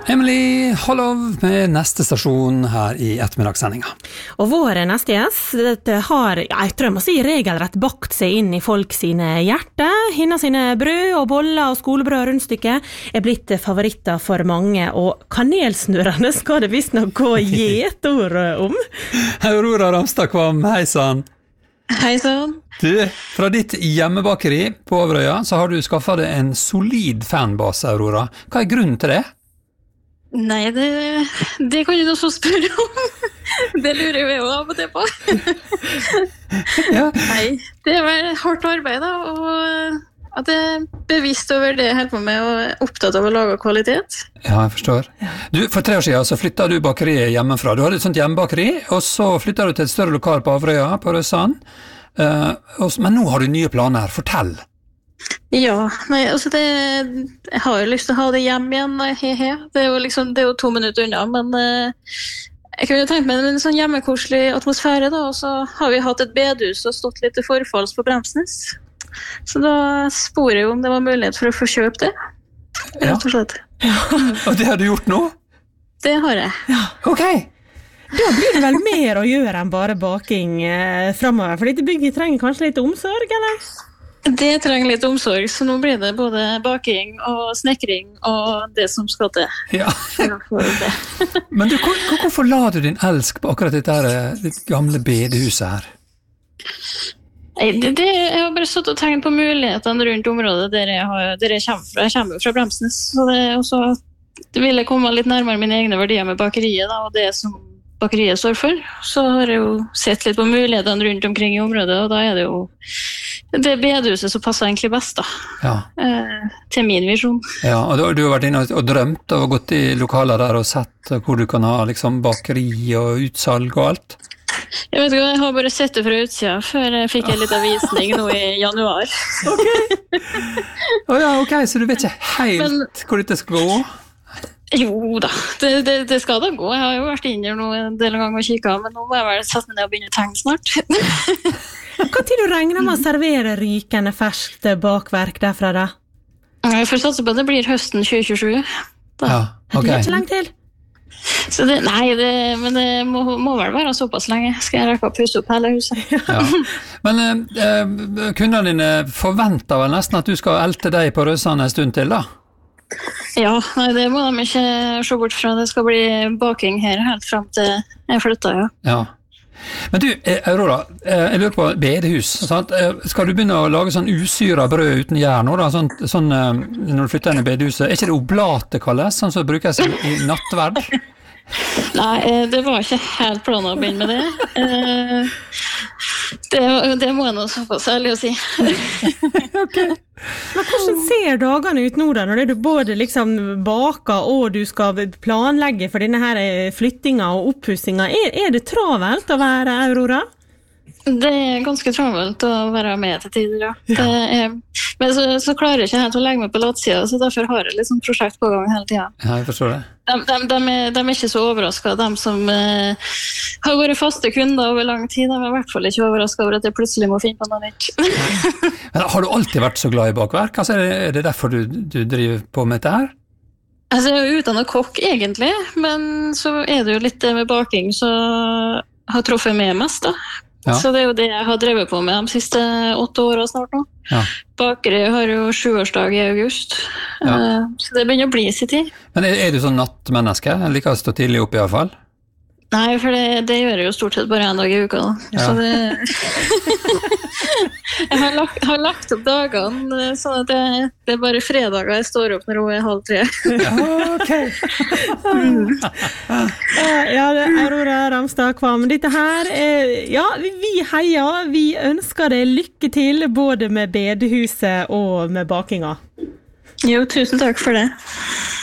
Emily Hollov med neste stasjon her i ettermiddagssendinga. Og vår neste gjest har, jeg tror jeg må si, regelrett bakt seg inn i folk sine hjerter. Hinna sine brød og boller og skolebrød og rundstykke blitt favoritter for mange, og kanelsnurrene skal det visst nok gå gjetord om. Aurora Ramstad Kvam, hei sann. Hei sann. Du, fra ditt hjemmebakeri på Øverøya så har du skaffet deg en solid fanbase, Aurora. Hva grunnen til det? Nei, det kan du også spørre om. Det lurer vi jo av og til på. Ja. Nei, det var hardt arbeid da, og at jeg er bevisst over det jeg holder på med og opptatt av å lage kvalitet. Ja, jeg forstår. Du, for 3 år siden så flyttet du bakeriet hjemmefra. Du hadde et sånt hjemmebakeri, og så flyttet du til et større lokal på Øverøya, på Røsand. Men nå har du nye planer. Fortell. Ja, nei, altså jeg har jo lyst til å ha det hjem igjen, Det er jo 2 minutter unna, men jeg kunne tenkt meg en sånn hjemmekoselig atmosfære da, og så har vi hatt et bedehus og stått litt til forfalls på Bremsnes. Så da spør jeg om det var mulighet for å få kjøpt det, rett og slett. Ja. Og det har du gjort nå? Det har jeg. Ja. Ok. Da blir det vel mer å gjøre enn bare baking fremover, for dette bygget trenger kanskje litt omsorg, eller? Det trenger litt omsorg, så nå blir det både baking og snekring og det som skal til. Ja. Men du, hvorfor la du din elsk på akkurat ditt gamle bedehuset her? Jeg har bare satt og tenkt på mulighetene rundt området der jeg kommer fra. Jeg kommer fra Bremsnes, så det vil jeg komme litt nærmere mine egne verdier med bakeriet da, og det som bakeriet står for. Så har jeg jo sett litt på mulighetene rundt omkring i området, og da er det jo det bedehuset som passer egentlig best da, til min visjon. Ja, og du har vært inne og drømt og gått i lokaler der og sett hvor du kan ha liksom bakeri og utsalg og alt? Jeg vet ikke, jeg har bare sett det fra utsida før jeg fikk en liten visning nå i januar. Ok, så du vet ikke helt hvor dette skal gå? Jo da, det skal da gå. Jeg har jo vært inne nå en del ganger og kikket, men nå må jeg vel sette meg ned og begynne å tegne snart. Hva tid du regner med å servere rykende ferskt bakverk derfra da? Jeg får satse på at det blir høsten 2027. Da. Ja, ok. Det er ikke langt til. Så men det må vel være såpass lenge. Skal jeg rekke å pusse opp hele huset? Ja. Men kundene dine forventer vel nesten at du skal elte deg på Røsand en stund til da? Ja, nei, det må de ikke se bort fra. Det skal bli baking her helt frem til jeg flytter, Ja. Men du, Aurora, jeg lurer på bedehus, sant? Skal du begynne å lage sånn usyra brød uten jern nå da, sånn når du flytter inn i bedehuset? Er ikke det oblate kalles, sånn som brukes i nattverd? Nei, det var ikke helt planen å begynne med det. Det må jeg nå såpass ærlig å si. Okay. Men hvordan ser dagene ut nå da, når du både liksom baker og du skal planlegge for denne her flyttinga og oppussinga? Er det travelt å være Aurora? Det er ganske travelt å være med til tider, men så klarer jeg ikke helt å legge meg på latsida, så derfor har jeg liksom prosjekt på gang hele tiden. Ja, jeg forstår det. De er ikke så overrasket, de som har vært faste kunder over lang tid, de er i hvert fall ikke overrasket over at jeg plutselig må finne på noe nytt. Men har du alltid vært så glad i bakverk? Altså, er det derfor du driver på med dette her? Altså, jeg er jo utdannet kokk egentlig, men så er det jo litt det med baking så har truffet med mest da. Ja. Så det er jo det jeg har drevet på med de siste 8 årene snart nå. Ja. Bakeri har jo 7-årsdag i august, så det begynner å bli sin tid. Men er du sånn nattmenneske? Jeg liker å stå tidlig opp i hvert fall. Nei, for det gjør jeg jo stort sett bare en dag i uka da. Ja. Så jeg har lagt opp dagene sånn at det er bare fredager jeg står opp når hun er 2:30. Ja, ok. Ja, Aurora Ramstad Kvam, dette her, vi heier, vi ønsker deg lykke til både med bedehuset og med bakinga. Jo, tusen takk for det.